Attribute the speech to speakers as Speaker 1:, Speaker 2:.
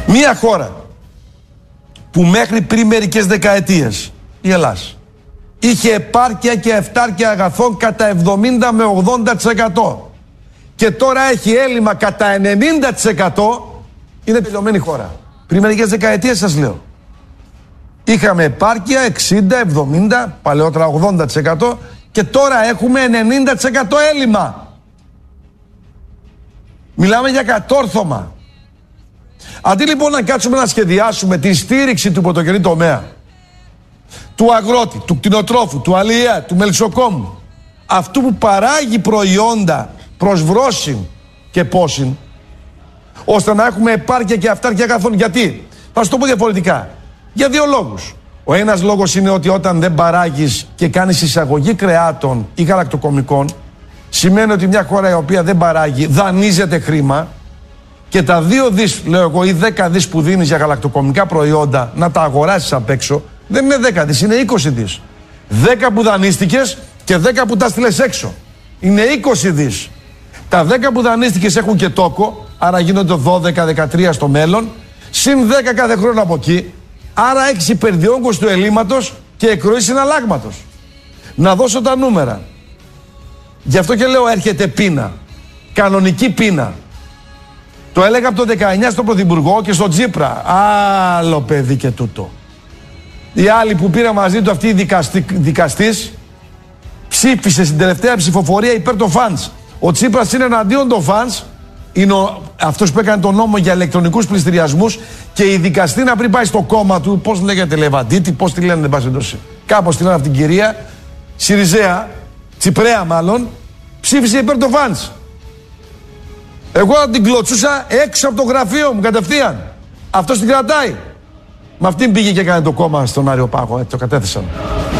Speaker 1: Μία χώρα που μέχρι πριν μερικές δεκαετίες, η Ελλάς, είχε επάρκεια και αυτάρκεια αγαθών κατά 70 με 80% και τώρα έχει έλλειμμα κατά 90%, είναι τελειωμένη χώρα. Πριν μερικές δεκαετίες σας λέω. Είχαμε επάρκεια 60, 70, παλαιότερα 80% και τώρα έχουμε 90% έλλειμμα. Μιλάμε για κατόρθωμα. Αντί λοιπόν να κάτσουμε να σχεδιάσουμε τη στήριξη του πρωτογενή τομέα, του αγρότη, του κτηνοτρόφου, του αλληλεία, του μελισσοκόμου, αυτού που παράγει προϊόντα προς βρόσιν και πόσιν, ώστε να έχουμε επάρκεια και αυτάρκεια αγαθών. Γιατί? Θα σου το πω διαφορετικά. Για δύο λόγους. Ο ένας λόγος είναι ότι όταν δεν παράγεις και κάνεις εισαγωγή κρεάτων ή γαλακτοκομικών, σημαίνει ότι μια χώρα η οποία δεν παράγει δανείζεται χρήμα και τα 2 δις, λέω εγώ, ή 10 δις που δίνεις για γαλακτοκομικά προϊόντα να τα αγοράσεις απ' έξω, δεν είναι 10 δις, είναι 20 δις. 10 που δανείστηκες και 10 που τα στείλες έξω. Είναι 20 δις. Τα 10 που δανείστηκες έχουν και τόκο, άρα γίνονται 12-13 στο μέλλον, συν 10 κάθε χρόνο από εκεί, άρα έχεις υπερδιόγκωση του ελλείμματος και εκροή συναλλάγματος. Να δώσω τα νούμερα. Γι' αυτό και λέω έρχεται πείνα. Κανονική πείνα. Το έλεγα από το 19 στον Πρωθυπουργό και στον Τσίπρα. Άλλο παιδί και τούτο. Η άλλη που πήρα μαζί του αυτή η δικαστής ψήφισε στην τελευταία ψηφοφορία υπέρ των φαντς. Ο Τσίπρας είναι εναντίον των φαντς. Είναι αυτός που έκανε τον νόμο για ηλεκτρονικούς πληστηριασμούς και η δικαστήνα πριν πάει στο κόμμα του, πώς λέγεται, Λεβαντίτη, πώς τη λένε, δεν πάση εντός. Κάπως τη λένε αυτήν την κυρία, Σιριζέα, Τσιπρέα μάλλον, ψήφισε υπέρ των φαντς. Εγώ την κλωτσούσα έξω από το γραφείο μου κατευθείαν. Αυτός την κρατάει. Με αυτήν πήγε και έκανε το κόμμα στον Άριο Πάγο, έτσι το κατέθεσαν.